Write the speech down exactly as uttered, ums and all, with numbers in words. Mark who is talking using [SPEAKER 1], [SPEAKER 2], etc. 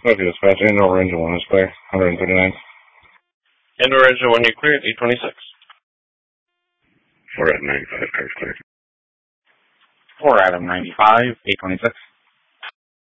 [SPEAKER 1] Okay, dispatch. Indoor engine one is clear. one thirty-nine.
[SPEAKER 2] Indoor engine one, you cleared. eight twenty-six.
[SPEAKER 3] Four Adam ninety-five, cars clear.
[SPEAKER 4] Four Adam ninety-five, eight twenty-six.